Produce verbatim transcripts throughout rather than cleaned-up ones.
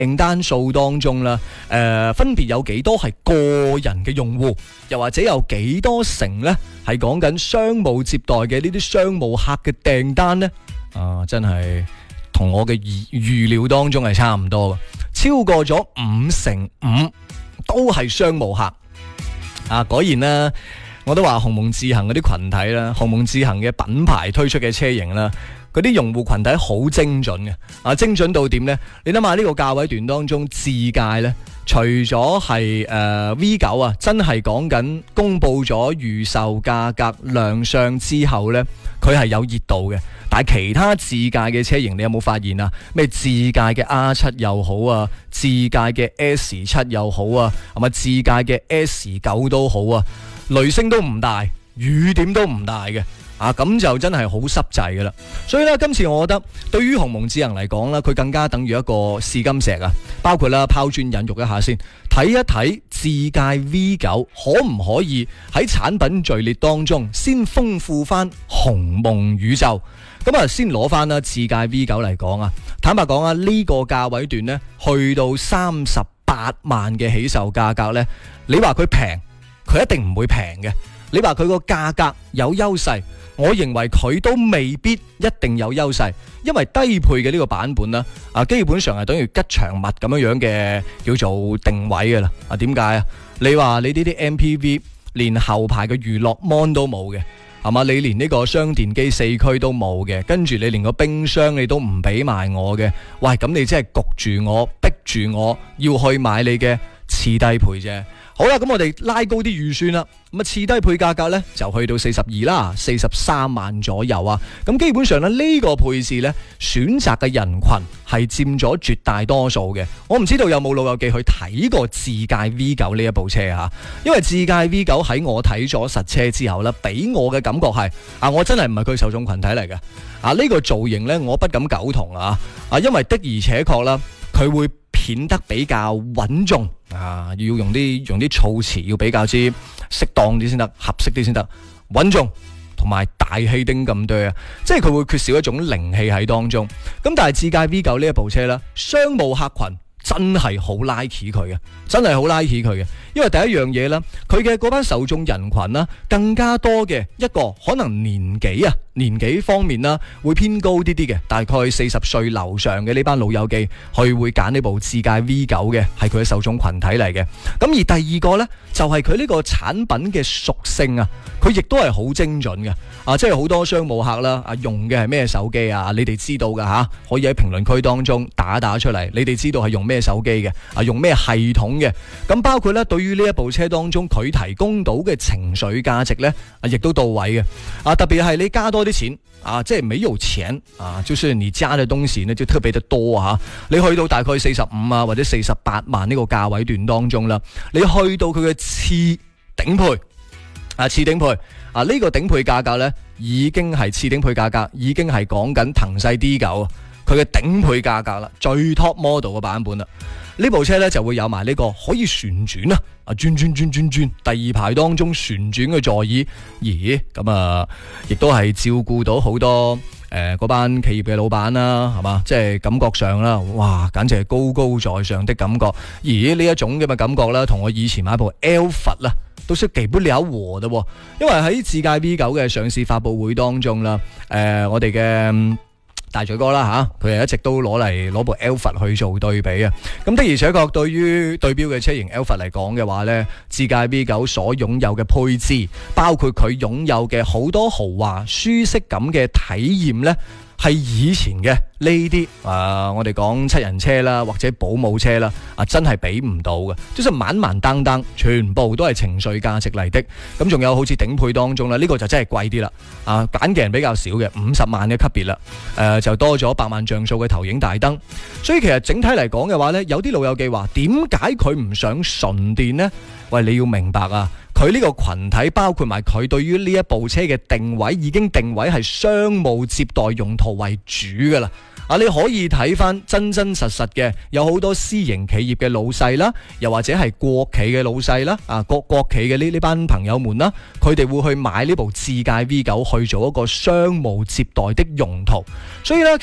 訂單數當中啦，誒、呃、分別有幾多係個人嘅用戶，又或者有幾多成呢係講緊商務接待嘅呢啲商務客嘅訂單呢？啊，真係同我嘅預預料當中係差唔多嘅，超過咗五成五都係商務客。啊，果然啦，我都話鴻蒙智行嗰啲群體啦，鴻蒙智行嘅品牌推出嘅車型啦，嗰啲用戶群體好精準嘅，啊，精準到點呢？你諗下呢個價位段當中，智界呢，除咗係誒 V 九啊，真係講緊公布咗預售價格亮相之後呢，佢係有熱度嘅。但係其他智界嘅車型，你有冇發現啊？咩智界嘅 R 七又好啊，智界嘅 S 七又好啊，係咪智界嘅 S 九都好啊？雷聲都唔大，雨點都唔大嘅。啊，咁就真係好濕滯噶啦，所以咧，今次我覺得對於鴻蒙智行嚟講咧，佢更加等於一個試金石啊！包括啦，拋磚引玉一下先，睇一睇智界 V 九可唔可以喺產品序列當中先豐富翻鴻蒙宇宙。咁啊，先攞翻啦智界 V 九嚟講啊，坦白講啊，呢個價位段呢，去到三十八萬嘅起售價格呢，你話佢平，佢一定唔會平嘅。你話佢個價格有優勢，我認為佢都未必一定有優勢，因為低配嘅呢個版本啦，啊，基本上係等於吉祥物咁樣樣嘅叫做定位嘅啦。啊，點解啊？你話你呢啲 M P V 連後排嘅娛樂 mon 都冇嘅，係嘛？你連呢個雙電機四驅都冇嘅，跟住你連個冰箱你都唔俾埋我嘅，喂，咁你真係焗住我，逼住我要去買你嘅次低配啫。好啦，咁我哋拉高啲預算啦，咁啊次低配價格呢，就去到四十二啦，四十三萬左右啊。咁基本上咧呢個配置呢，選擇嘅人群係佔咗絕大多數嘅。我唔知道有冇老友記去睇過智界 V 九呢一部車啊？因為智界 V 九喺我睇咗實車之後呢，俾我嘅感覺係啊，我真係唔係佢受眾群體嚟嘅啊。呢個造型呢，我不敢苟同啊啊，因為的而且確啦，佢會顯得比較穩重啊，要用啲用啲措辭要比較之適當啲先得，合適啲先得，穩重同埋大氣丁咁多啊，即係佢會缺少一種靈氣喺當中。咁但係智界 V 九呢一部車啦，商務客群真係好 like 佢嘅，真係好 like 佢嘅。因為第一樣嘢啦，佢嘅嗰班受眾人群啦，更加多嘅一個可能年紀啊，年紀方面啦，會偏高啲啲嘅，大概四十歲樓上嘅呢班老友記，佢會揀呢部智界 V 九嘅，係佢嘅受眾群體嚟嘅。咁而第二個呢，就係佢呢個產品嘅屬性啊，佢亦都係好精準嘅啊！即係好多商務客啦，啊用嘅係咩手機啊？你哋知道噶吓，可以喺評論區當中打打出嚟，你哋知道係用咩手機嘅啊？用咩系統嘅？咁包括呢，對於呢一部車當中佢提供到嘅情緒價值呢，啊亦都到位嘅啊！特別係你加多啲錢啊，即係沒有錢啊，就是你加嘅東西呢就特別得多啊！你去到大概四十五啊或者四十八萬呢個價位段當中啦，你去到佢嘅次頂配啊，次頂配啊，呢、這個頂配價格呢已經係次頂配價格，已經係講緊騰勢 D 九，佢嘅頂配價格啦，最 top model 嘅版本啦。呢部車呢就會有埋呢個可以旋轉啊，啊轉轉轉轉轉，第二排當中旋轉嘅座椅，咦咁啊，亦都係照顧到好多誒嗰、呃、班企業嘅老闆啦，係嘛，即係感覺上啦，哇，簡直係高高在上的感覺。咦呢一種咁嘅感覺啦，同我以前買部 Alphard 啦，都識幾不了和嘅，因為喺智界 V 九嘅上市發佈會當中啦，誒、呃、我哋嘅大嘴哥啦吓，佢係一直都攞嚟攞部 Alphard 去做對比啊。咁的而且確對於對標嘅車型 Alphard 嚟講嘅話呢，智界 V 九所擁有嘅配置，包括佢擁有嘅好多豪華舒適感嘅體驗呢，係以前嘅呢啲啊，我哋講七人車啦，或者保姆車啦，啊真係比唔到嘅，即係滿滿當當，全部都係情緒價值嚟的。咁仲有好似頂配當中啦，呢、這個就真係貴啲啦，啊揀嘅人比較少嘅，五十萬嘅級別啦，誒、呃、就多咗百萬像素嘅投影大燈。所以其實整體嚟講嘅話呢，有啲老友記話點解佢唔上純電呢？喂，你要明白啊！佢呢個群體包括埋佢對於呢一部車嘅定位已經定位係商務接待用途為主噶啦。啊，你可以睇翻真真實實嘅，有好多私營企業嘅老細啦，又或者係國企嘅老細啦，啊國國企嘅呢呢班朋友們啦，佢哋會去買呢部智界 V 九去做一個商務接待的用途。所以呢，其實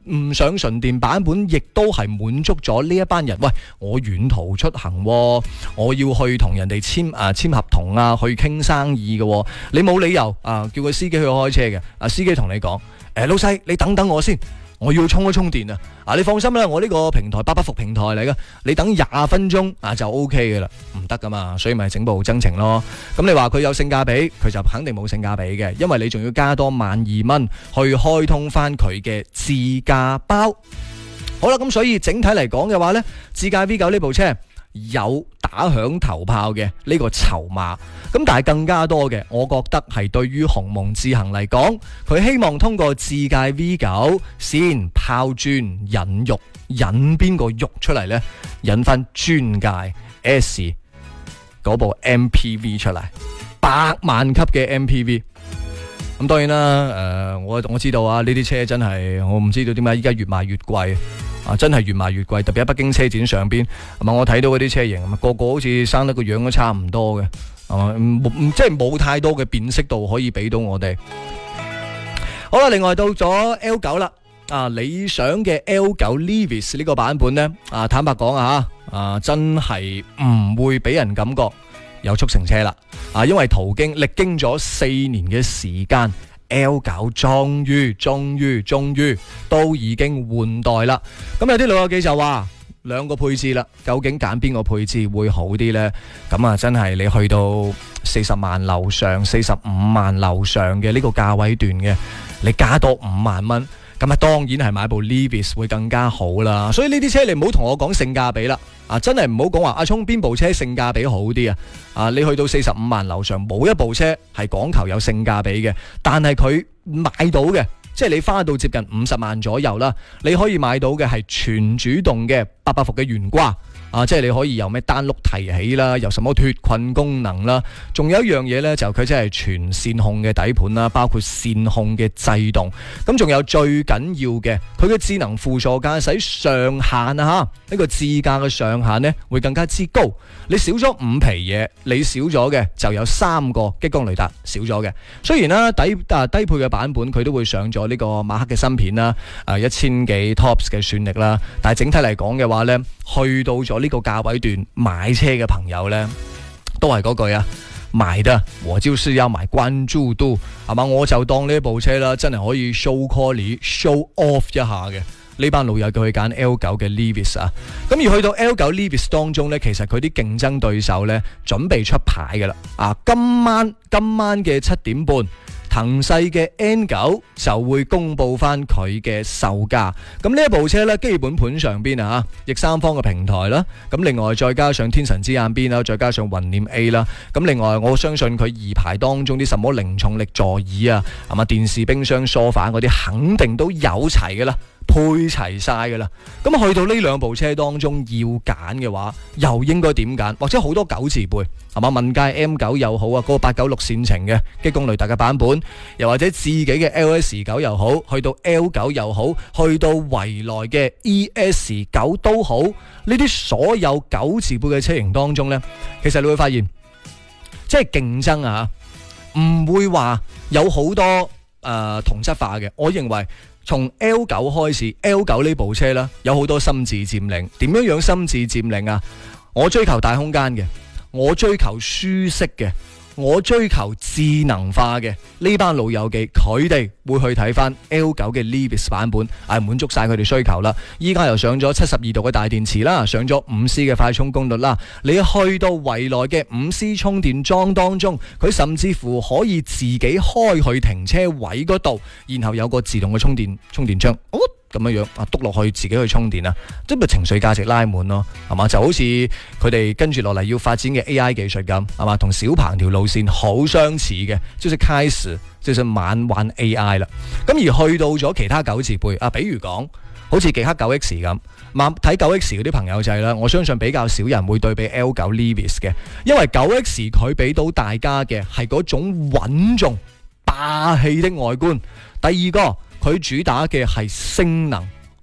唔上純電版本，亦都係滿足咗呢一班人。喂，我遠途出行，我要去同人哋簽啊簽合同啊，去傾生意嘅，你冇理由啊叫個司機去開車嘅。啊，司機同你講，誒，老細，你等等我先。我要充一充電啊！啊，你放心啦，我呢個平台八百伏平台嚟噶，你等廿分鐘啊就 O K 嘅啦，唔得噶嘛，所以咪整部增程咯。咁你話佢有性價比，佢就肯定冇性價比嘅，因為你仲要加多萬二蚊去開通翻佢嘅自駕包。好啦，咁所以整體嚟講嘅話呢，自駕 V 九呢部車有打響頭炮嘅呢個籌碼，咁但係更加多嘅，我覺得係對於鴻蒙智行嚟講，佢希望通過自駕 V 九先拋磚引玉，引邊個玉出嚟呢？引翻專界 S 嗰部 M P V 出嚟，百萬級嘅 M P V。咁當然啦，誒、呃，我我知道啊，呢啲車真係我唔知道點解依家越賣越貴。啊！真係越賣越貴，特別喺北京車展上邊，係嘛？我睇到嗰啲車型，個個好似生得個樣都差唔多嘅，係嘛？唔即係冇太多嘅辨識度可以俾到我哋。好啦，另外到咗 L 九啦，啊，理想嘅 L 九 Levis 呢個版本呢，啊，坦白講啊，啊，真係唔會俾人感覺有速成車啦，啊，因為途經歷經咗四年嘅時間。L 九終於終於終於都已經換代啦，咁有啲老友記就話兩個配置啦，究竟揀邊個配置會好啲呢？咁啊真係你去到四十萬樓上四十五萬樓上嘅呢個價位段嘅，你加多五萬蚊，咁啊當然係買部 Levis 會更加好啦。所以呢啲車你唔好同我講性價比啦，啊真係唔好講話阿聰邊部車性價比好啲啊！啊，你去到四十五萬樓上冇一部車係講求有性價比嘅，但係佢買到嘅，即係你花到接近五十萬左右啦，你可以買到嘅係全主動嘅八百伏嘅懸掛。啊，即係你可以由咩單轆提起啦，由什麼脫困功能啦，仲有一樣嘢呢，就佢真係全線控嘅底盤啦，包括線控嘅制動，咁仲有最緊要嘅，佢嘅智能輔助駕駛上限啊吓，呢個自駕嘅上限呢會更加之高，你少咗五皮嘢，你少咗嘅就有三個激光雷達少咗嘅。雖然啦底啊低配嘅版本佢都會上咗呢個馬克嘅芯片啦，誒一千幾 tops 嘅算力啦，但係整體嚟講嘅話呢，去到咗呢個價位段買車嘅朋友呢，都係嗰句啊，買得我就是要買關注度，係嘛？我就當呢部車啦，真係可以 show quality show off 一下嘅。呢班老友叫佢揀 L 九嘅 Levis 啊，咁而去到 L 九 Levis 當中呢，其實佢啲競爭對手呢，準備出牌噶啦。啊，今晚今晚嘅七點半。騰勢嘅 N 九就會公布翻佢嘅售價，咁呢一部車呢，基本盤上邊啊，逆三方嘅平台啦，咁另外再加上天神之眼邊啦，再加上雲念 A 啦，咁另外我相信佢二排當中啲什麼零重力座椅啊，係嘛電視、冰箱、梳化嗰啲肯定都有齊嘅啦。配齊晒㗎啦，咁去到呢兩部車當中要揀嘅話，又應該點揀？或者好多九字輩係嘛？問界 M 九又好啊，嗰、那個八九六線程嘅激光雷達嘅版本，又或者自己嘅 L S 九又好，去到 L 九又好，去到蔚來嘅 E S 九都好，呢啲所有九字輩嘅車型當中呢，其實你會發現，即係競爭啊，唔會話有好多誒、呃、同質化嘅。我認為。從 L 九開始 ，L 九呢部車啦，有好多心智佔領。點樣樣心智佔領啊？我追求大空間嘅，我追求舒適嘅，我追求智能化嘅。呢班老友記，佢哋會去睇翻 L 九嘅 Levis 版本，係滿足晒佢哋需求啦。依家又上咗七十二度嘅大電池啦，上咗五 C 嘅快充功率啦。你去到蔚來嘅五 C 充電樁當中，佢甚至乎可以自己開去停車位嗰度，然後有個自動嘅充電充電槍，哦咁樣樣啊，篤落去自己去充電啊，即係情緒價值拉滿咯，係嘛？就好似佢哋跟住落嚟要發展嘅 A I 技術咁，係嘛？同小鵬條路線好相似嘅，就是開始就是慢玩 A I 啦。咁而去到咗其他九字輩啊，比如講好似極氪九 X 咁，睇九 X 嗰啲朋友仔啦，我相信比較少人會對比 L 九 Levis 嘅，因為九 X 佢俾到大家嘅係嗰種穩重霸氣的外觀。第二個。佢主打嘅係性能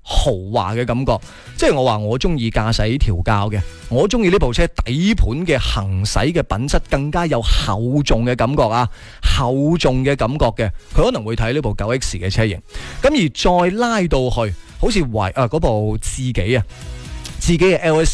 豪華嘅感覺，即係我話我中意駕駛調教嘅，我中意呢部車底盤嘅行駛嘅品質更加有厚重嘅感覺啊，厚重嘅感覺嘅，佢可能會睇呢部九 X 嘅車型，咁而再拉到去，好似懷啊嗰部自己啊，自己嘅 L S